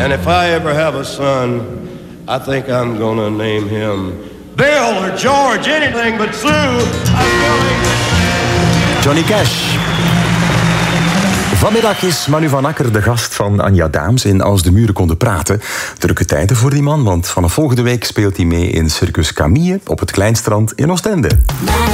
And if I ever have a son, I think I'm gonna name him Bill or George, anything but Sue. Johnny Cash. Vanmiddag is Manu van Akker de gast van Anja Daams in Als de muren konden praten. Drukke tijden voor die man, want vanaf volgende week speelt hij mee in Circus Camille op het Kleinstrand in Oostende.